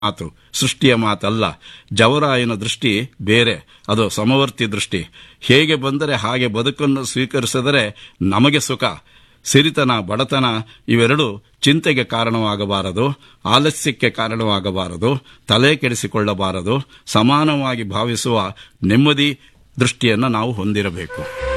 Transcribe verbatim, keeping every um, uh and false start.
ಮಾತು ಸೃಷ್ಟಿಯ ಮಾತಲ್ಲ. ಜವರಾಯನ ದೃಷ್ಟಿ ಬೇರೆ, ಅದು ಸಮವರ್ತಿ ದೃಷ್ಟಿ. ಹೇಗೆ ಬಂದರೆ ಹಾಗೆ ಬದುಕನ್ನು ಸ್ವೀಕರಿಸಿದರೆ ನಮಗೆ ಸುಖ. ಸಿರಿತನ, ಬಡತನ ಇವೆರಡು ಚಿಂತೆಗೆ ಕಾರಣವಾಗಬಾರದು, ಆಲಸ್ಯಕ್ಕೆ ಕಾರಣವಾಗಬಾರದು, ತಲೆ ಕೆಡಿಸಿಕೊಳ್ಳಬಾರದು. ಸಮಾನವಾಗಿ ಭಾವಿಸುವ ನೆಮ್ಮದಿ ದೃಷ್ಟಿಯನ್ನು ನಾವು ಹೊಂದಿರಬೇಕು.